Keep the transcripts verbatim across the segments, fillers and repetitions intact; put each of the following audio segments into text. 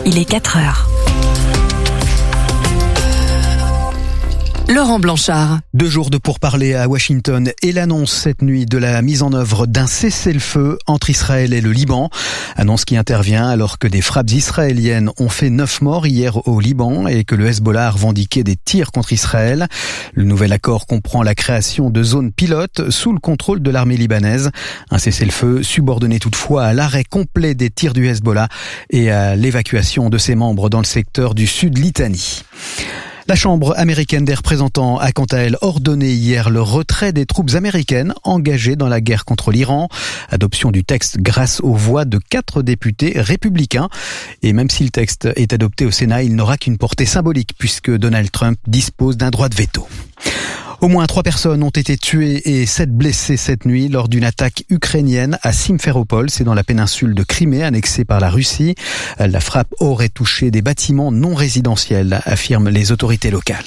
Il est quatre heures. Laurent Blanchard. Deux jours de pourparlers à Washington et l'annonce cette nuit de la mise en œuvre d'un cessez-le-feu entre Israël et le Liban. Annonce qui intervient alors que des frappes israéliennes ont fait neuf morts hier au Liban et que le Hezbollah a revendiqué des tirs contre Israël. Le nouvel accord comprend la création de zones pilotes sous le contrôle de l'armée libanaise. Un cessez-le-feu subordonné toutefois à l'arrêt complet des tirs du Hezbollah et à l'évacuation de ses membres dans le secteur du Sud-Litanie. La Chambre américaine des représentants a quant à elle ordonné hier le retrait des troupes américaines engagées dans la guerre contre l'Iran. Adoption du texte grâce aux voix de quatre députés républicains. Et même si le texte est adopté au Sénat, il n'aura qu'une portée symbolique puisque Donald Trump dispose d'un droit de veto. Au moins trois personnes ont été tuées et sept blessées cette nuit lors d'une attaque ukrainienne à Simferopol, c'est dans la péninsule de Crimée, annexée par la Russie. La frappe aurait touché des bâtiments non résidentiels, affirment les autorités locales.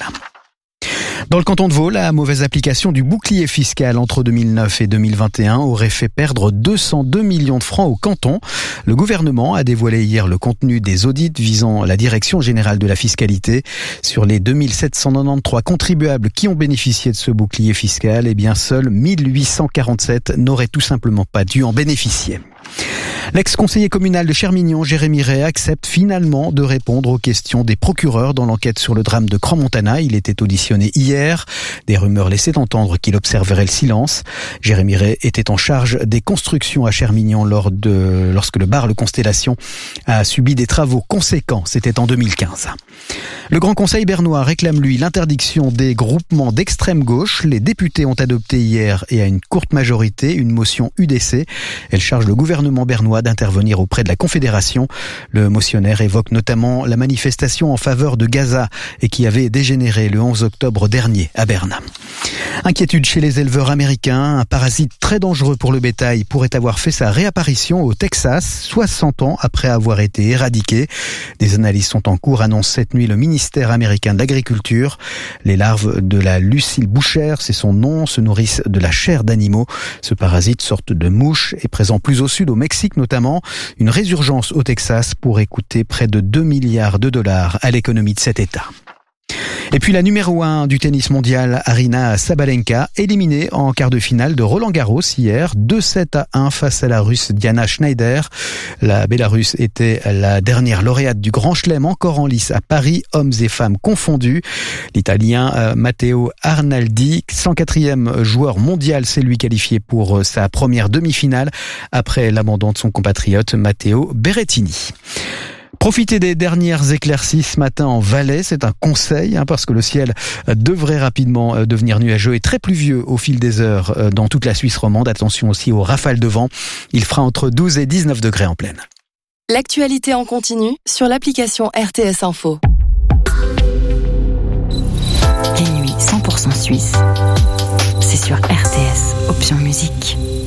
Dans le canton de Vaud, la mauvaise application du bouclier fiscal entre deux mille neuf et deux mille vingt et un aurait fait perdre deux cent deux millions de francs au canton. Le gouvernement a dévoilé hier le contenu des audits visant la Direction générale de la fiscalité. Sur les deux mille sept cent quatre-vingt-treize contribuables qui ont bénéficié de ce bouclier fiscal, eh bien seuls mille huit cent quarante-sept n'auraient tout simplement pas dû en bénéficier. L'ex-conseiller communal de Chermignon, Jérémy Ray, accepte finalement de répondre aux questions des procureurs dans l'enquête sur le drame de Crans-Montana. Il était auditionné hier. Des rumeurs laissaient entendre qu'il observerait le silence. Jérémy Ray était en charge des constructions à Chermignon lors de, lorsque le bar Le Constellation a subi des travaux conséquents. C'était en deux mille quinze. Le Grand Conseil bernois réclame, lui, l'interdiction des groupements d'extrême gauche. Les députés ont adopté hier et à une courte majorité une motion U D C. Elle charge le gouvernement bernois d'intervenir auprès de la Confédération. Le motionnaire évoque notamment la manifestation en faveur de Gaza et qui avait dégénéré le onze octobre dernier à Berne. Inquiétude chez les éleveurs américains. Un parasite très dangereux pour le bétail pourrait avoir fait sa réapparition au Texas, soixante ans après avoir été éradiqué. Des analyses sont en cours, annonce cette nuit le ministère américain de l'Agriculture. Les larves de la Lucille bouchère, c'est son nom, se nourrissent de la chair d'animaux. Ce parasite, sorte de mouche, est présent plus au sud, au Mexique notamment. Une résurgence au Texas pourrait coûter près de deux milliards de dollars à l'économie de cet État. Et puis la numéro un du tennis mondial, Aryna Sabalenka, éliminée en quart de finale de Roland-Garros hier, deux sept à un face à la Russe Diana Schneider. La Bélarusse était la dernière lauréate du Grand Chelem encore en lice à Paris, hommes et femmes confondus. L'Italien euh, Matteo Arnaldi, cent quatrième joueur mondial, s'est lui qualifié pour euh, sa première demi-finale après l'abandon de son compatriote Matteo Berrettini. Profitez des dernières éclaircies ce matin en Valais, c'est un conseil hein, parce que le ciel devrait rapidement euh, devenir nuageux et très pluvieux au fil des heures euh, dans toute la Suisse romande. Attention aussi aux rafales de vent, il fera entre douze et dix-neuf degrés en pleine. L'actualité en continu sur l'application R T S Info. Les nuits cent pour cent suisse, c'est sur R T S, option musique.